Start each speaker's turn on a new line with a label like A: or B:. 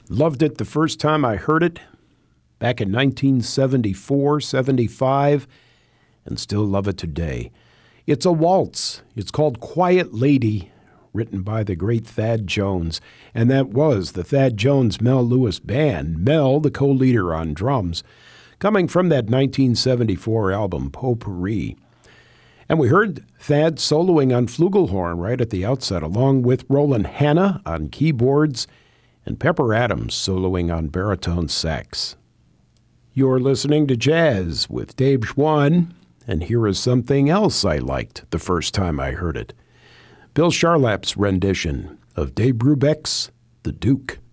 A: Loved it the first time I heard it, back in 1974, 75, and still love it today. It's a waltz. It's called Quiet Lady, written by the great Thad Jones. And that was the Thad Jones Mel Lewis Band, Mel, the co-leader on drums, coming from that 1974 album, Potpourri. And we heard Thad soloing on flugelhorn right at the outset, along with Roland Hanna on keyboards and Pepper Adams soloing on baritone sax. You're listening to Jazz with Dave Schwann, and here is something else I liked the first time I heard it. Bill Charlap's rendition of Dave Brubeck's The Duke.